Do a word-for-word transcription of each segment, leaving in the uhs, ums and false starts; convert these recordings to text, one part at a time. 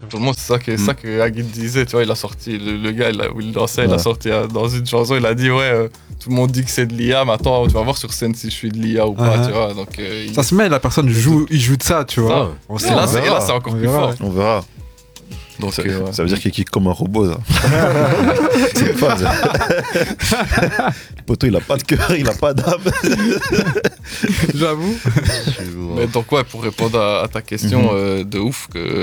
Tout le monde, c'est ça que, mm. ça que Agit disait, tu vois, il a sorti, le, le gars, il a, où il dansait, ouais. il a sorti dans une chanson, il a dit, ouais, euh, tout le monde dit que c'est de l'I A, mais attends, tu vas voir sur scène si je suis de l'I A ou pas, uh-huh. tu vois. Donc, euh, ça il... se met, la personne joue, il joue de ça, tu vois. Ça, on et, là, c'est, et là, c'est encore on plus verra. fort. On verra. Donc, ça, euh, ouais. ça veut dire qu'il kick comme un robot, ça. C'est pas ça. Le poteau, il a pas de cœur, il a pas d'âme. J'avoue. Mais donc, ouais, pour répondre à, à ta question, mm-hmm. euh, de ouf, que,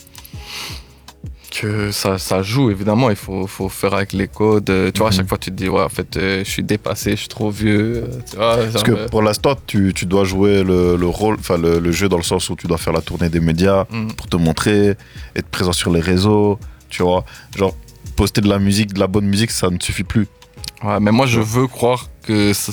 que ça, ça joue, évidemment, il faut, faut faire avec les codes. Tu mm-hmm. vois, à chaque fois, tu te dis, ouais, en fait, euh, je suis dépassé, je suis trop vieux. Tu vois, Parce que me... pour l'instant, tu, tu dois jouer le, le rôle, enfin, le, le jeu dans le sens où tu dois faire la tournée des médias mm. pour te montrer, être présent sur les réseaux, tu vois. Genre, poster de la musique, de la bonne musique, ça ne suffit plus. Ouais, mais moi, je veux croire que ça,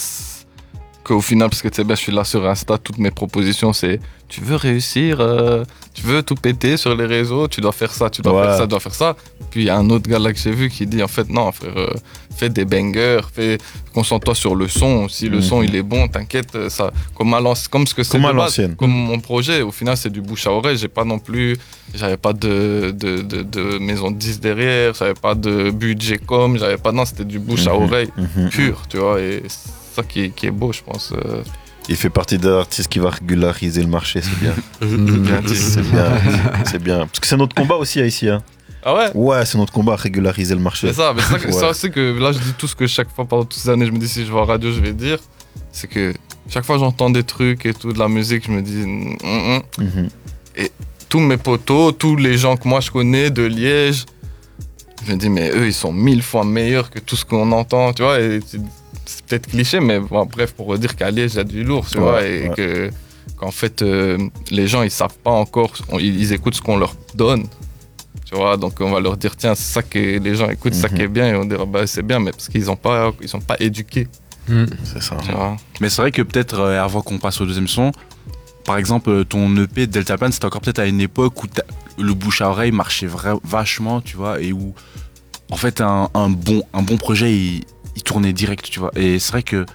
qu'au final, parce que tu sais bien, je suis là sur Insta, toutes mes propositions, c'est tu veux réussir, euh, tu veux tout péter sur les réseaux, tu dois faire ça, tu dois ouais. faire ça, tu dois faire ça. Puis il y a un autre gars là que j'ai vu qui dit en fait, non, frère, euh, fais des bangers, fais, concentre-toi sur le son. Si le mmh. son il est bon, t'inquiète, ça, comme, à comme ce que c'est comme, de base, comme mon projet, au final, c'est du bouche à oreille. J'ai pas non plus, j'avais pas de, de, de, de maison de disques derrière, j'avais pas de budget com, j'avais pas, non, c'était du bouche mmh. à oreille mmh. pur, tu vois, et c'est ça qui est, qui est beau, je pense. Euh, Il fait partie d'un artiste qui va régulariser le marché, c'est bien. c'est bien, c'est bien, c'est bien. Parce que c'est notre combat aussi ici. Hein. Ah ouais? Ouais, c'est notre combat à régulariser le marché. Mais ça, mais ça, ouais. ça c'est que là je dis tout ce que chaque fois pendant toutes ces années je me dis si je vais en radio je vais dire, c'est que chaque fois j'entends des trucs et tout de la musique, je me dis mm, mm. Mm-hmm. Et tous mes potos, tous les gens que moi je connais de Liège, je me dis mais eux ils sont mille fois meilleurs que tout ce qu'on entend, tu vois. Et c'est peut-être cliché, mais bon, bref, pour dire qu'à Liège, il y a du lourd, tu ouais, vois, et ouais. que, qu'en fait, euh, les gens, ils savent pas encore, on, ils écoutent ce qu'on leur donne, tu vois, donc on va leur dire, tiens, c'est ça que les gens écoutent, mm-hmm. ça qui est bien, et on dira, bah, c'est bien, mais parce qu'ils ont pas, ils sont pas éduqués. Mm. C'est ça. Tu vois. Mais c'est vrai que peut-être, euh, avant qu'on passe au deuxième son, par exemple, ton E P Deltaplane, c'était encore peut-être à une époque où le bouche à oreille marchait vra- vachement, tu vois, et où, en fait, un, un, bon, un bon projet, il il tournait direct, tu vois. Et c'est vrai que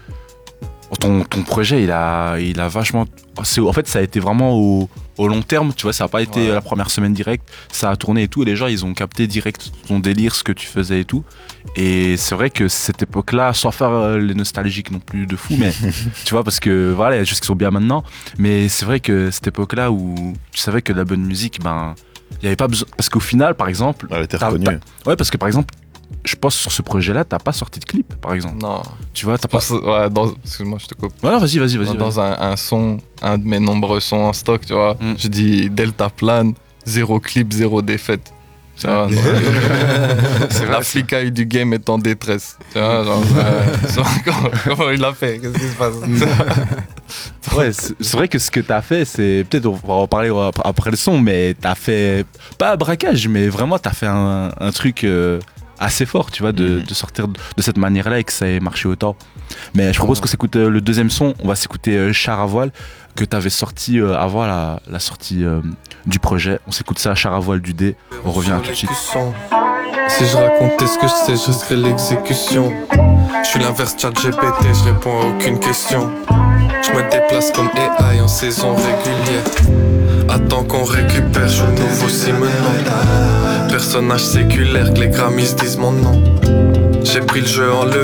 ton, ton projet, il a, il a vachement... C'est, en fait, ça a été vraiment au, au long terme, tu vois. Ça n'a pas été ouais. la première semaine direct. Ça a tourné et tout. Et les gens, ils ont capté direct ton délire, ce que tu faisais et tout. Et c'est vrai que cette époque-là, sans faire les nostalgiques non plus de fou, mais tu vois, parce que voilà, il y a des choses qui sont bien maintenant. Mais c'est vrai que cette époque-là où tu savais que la bonne musique, ben, il n'y avait pas besoin... Parce qu'au final, par exemple... Elle était reconnue. Ouais, parce que par exemple, je pense sur ce projet-là, t'as pas sorti de clip, par exemple. Non. Tu vois, t'as pas. Ouais, dans... Excuse-moi, je te coupe. Ouais, vas-y, vas-y, vas-y. Dans, vas-y. dans un, un son, un de mes nombreux sons en stock, tu vois, mm. je dis Deltaplane, zéro clip, zéro défaite. Tu vois, donc, c'est la flicaille du game est en détresse. Tu vois, genre, euh, comment, comment il a fait? Qu'est-ce qui se passe? Ouais, c'est, c'est vrai que ce que t'as fait, c'est peut-être on va en parler après le son, mais t'as fait pas un braquage, mais vraiment t'as fait un, un truc. Euh, assez fort, tu vois, de, de sortir de cette manière-là et que ça ait marché autant. Mais je propose qu'on s'écoute euh, le deuxième son. On va s'écouter euh, Char à voile, que tu avais sorti euh, avant la, la sortie euh, du projet. On s'écoute ça, Char à voile du D. On revient tout de suite. Si je racontais ce que je sais, je serais l'exécution. Je suis l'inverse chat G P T, je réponds à aucune question. Je me déplace comme A I en saison régulière. Attends qu'on récupère, je suis le nouveau Simenon. Personnage séculaire, que les Grammys disent mon nom. J'ai pris le jeu en le